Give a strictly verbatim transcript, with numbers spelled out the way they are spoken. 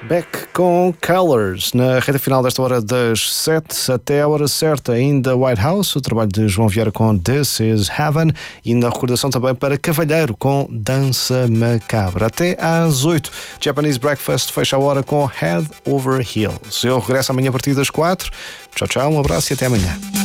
Beck com Colors, na reta final desta hora das sete até a hora certa, ainda White House, o trabalho de João Vieira com This Is Heaven, e ainda a recordação também para Cavalheiro com Dança Macabra. Até às oito, Japanese Breakfast fecha a hora com Head Over Heels. Eu regresso amanhã a partir das quatro. Tchau, tchau, um abraço e até amanhã.